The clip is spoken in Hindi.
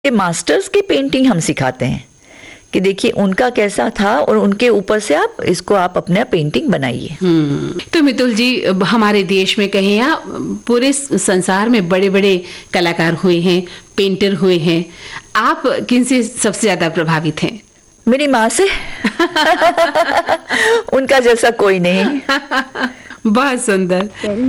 मास्टर्स की पेंटिंग हम सिखाते हैं कि देखिए उनका कैसा था और उनके ऊपर से आप अपना पेंटिंग बनाइए। तो मितुल जी, हमारे देश में कहें या पूरे संसार में बड़े बड़े कलाकार हुए हैं, पेंटर हुए हैं, आप किन से सबसे ज्यादा प्रभावित हैं? मेरी माँ से। उनका जैसा कोई नहीं। बहुत सुंदर।